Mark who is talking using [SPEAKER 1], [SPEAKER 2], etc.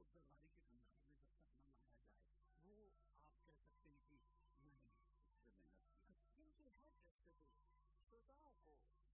[SPEAKER 1] दरबारी के भंडार में जब तक न लाया जाए वो आप कह सकते हैं कि नहीं इससे मेहनत की।
[SPEAKER 2] जिनकी हर दस्तूर श्रोताओं को